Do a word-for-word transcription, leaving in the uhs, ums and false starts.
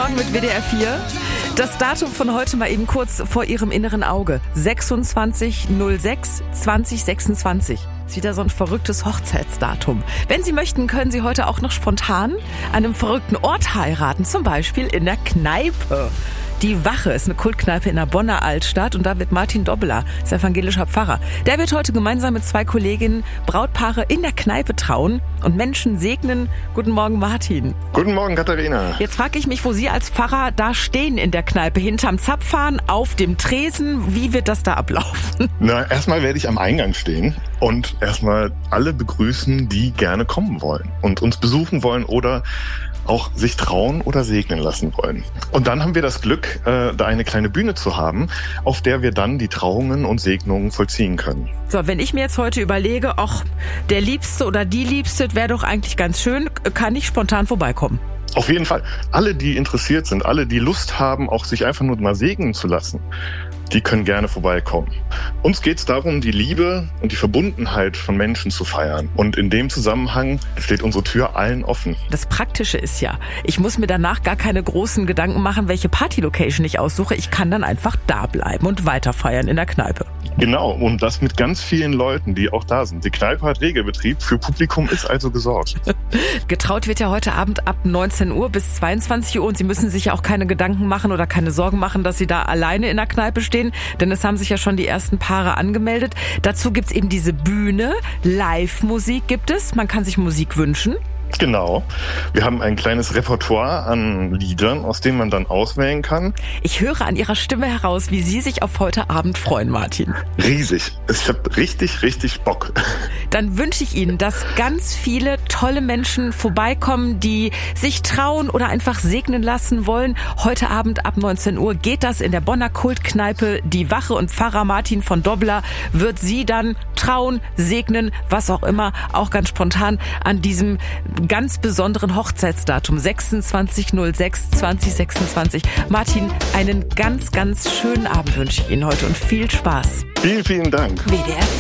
Morgen mit W D R vier. Das Datum von heute mal eben kurz vor Ihrem inneren Auge. sechsundzwanzig null sechs zwanzig sechsundzwanzig. Ist wieder so ein verrücktes Hochzeitsdatum. Wenn Sie möchten, können Sie heute auch noch spontan an einem verrückten Ort heiraten. Zum Beispiel in der Kneipe. Die Wache ist eine Kultkneipe in der Bonner Altstadt und da wird Martin Dobbeler, ist evangelischer Pfarrer. Der wird heute gemeinsam mit zwei Kolleginnen Brautpaare in der Kneipe trauen und Menschen segnen. Guten Morgen, Martin. Guten Morgen, Katharina. Jetzt frage ich mich, wo Sie als Pfarrer da stehen in der Kneipe, hinterm Zapfhahn, auf dem Tresen. Wie wird das da ablaufen? Na, erstmal werde ich am Eingang stehen und erstmal alle begrüßen, die gerne kommen wollen und uns besuchen wollen oder auch sich trauen oder segnen lassen wollen. Und dann haben wir das Glück, äh, da eine kleine Bühne zu haben, auf der wir dann die Trauungen und Segnungen vollziehen können. So, wenn ich mir jetzt heute überlege, ach, der Liebste oder die Liebste wäre doch eigentlich ganz schön, kann ich spontan vorbeikommen? Auf jeden Fall. Alle, die interessiert sind, alle, die Lust haben, auch sich einfach nur mal segnen zu lassen, die können gerne vorbeikommen. Uns geht es darum, die Liebe und die Verbundenheit von Menschen zu feiern. Und in dem Zusammenhang steht unsere Tür allen offen. Das Praktische ist ja, ich muss mir danach gar keine großen Gedanken machen, welche Party-Location ich aussuche. Ich kann dann einfach da bleiben und weiter feiern in der Kneipe. Genau, und das mit ganz vielen Leuten, die auch da sind. Die Kneipe hat Regelbetrieb, für Publikum ist also gesorgt. Getraut wird ja heute Abend ab neunzehn Uhr bis zweiundzwanzig Uhr und Sie müssen sich ja auch keine Gedanken machen oder keine Sorgen machen, dass Sie da alleine in der Kneipe stehen, denn es haben sich ja schon die ersten Paare angemeldet. Dazu gibt's eben diese Bühne, Live-Musik gibt es, man kann sich Musik wünschen. Genau. Wir haben ein kleines Repertoire an Liedern, aus denen man dann auswählen kann. Ich höre an Ihrer Stimme heraus, wie Sie sich auf heute Abend freuen, Martin. Riesig. Ich habe richtig, richtig Bock. Dann wünsche ich Ihnen, dass ganz viele tolle Menschen vorbeikommen, die sich trauen oder einfach segnen lassen wollen. Heute Abend ab neunzehn Uhr geht das in der Bonner Kultkneipe. Die Wache und Pfarrer Martin von Dobbeler wird Sie dann trauen, segnen, was auch immer, auch ganz spontan an diesem ganz besonderen Hochzeitsdatum sechsundzwanzig null sechs zwanzig sechsundzwanzig. Martin, einen ganz, ganz schönen Abend wünsche ich Ihnen heute und viel Spaß. Vielen, vielen Dank. W D R